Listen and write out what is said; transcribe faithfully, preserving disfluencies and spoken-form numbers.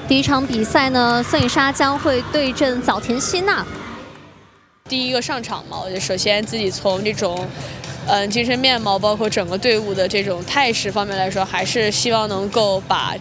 第一场比赛呢，孙颖莎将会对阵早田希娜。 第一个上场嘛，我就首先自己从这种，嗯、呃，精神面貌，包括整个队伍的这种态势方面来说，还是希望能够把